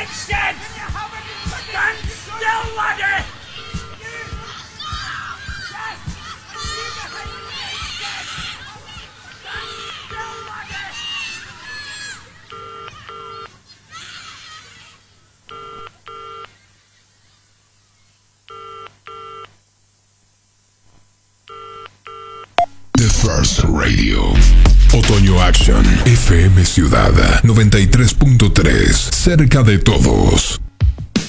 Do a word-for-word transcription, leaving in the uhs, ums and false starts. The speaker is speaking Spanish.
Stand! Stand still, laddie! The First Radio. Otoño Action. F M Ciudad noventa y tres punto tres. Cerca de todos.